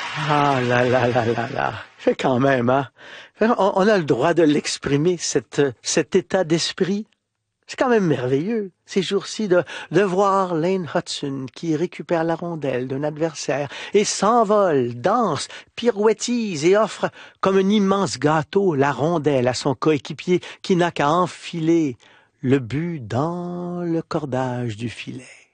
Ah là là là là là. Fait quand même, hein. On a le droit de l'exprimer, cet état d'esprit. C'est quand même merveilleux, ces jours-ci, de voir Lane Hudson qui récupère la rondelle d'un adversaire et s'envole, danse, pirouettise et offre comme un immense gâteau la rondelle à son coéquipier qui n'a qu'à enfiler le but dans le cordage du filet.